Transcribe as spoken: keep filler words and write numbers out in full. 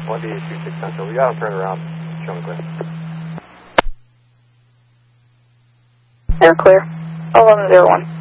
one D eight two six Central. We got him turned around. Show me clear. They're clear. eleven zero one.